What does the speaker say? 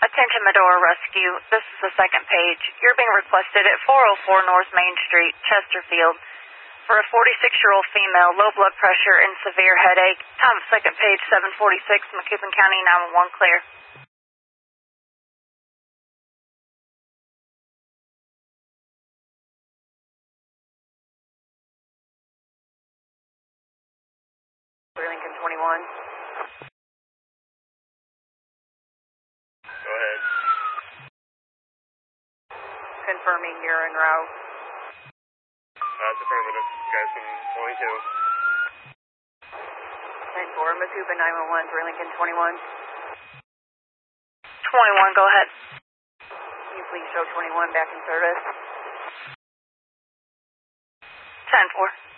Attention Medora Rescue, this is the second page. You're being requested at 404 North Main Street, Chesterfield, for a 46-year-old female, low blood pressure and severe headache. Time of second page, 7:46, Macoupin County 911 clear. Lincoln 21. Go ahead. Confirming you're en route. That's affirmative. Guys from 22. 10-4, Macoupin 911, through Lincoln 21. 21, go ahead. Can you please show 21 back in service? 10-4.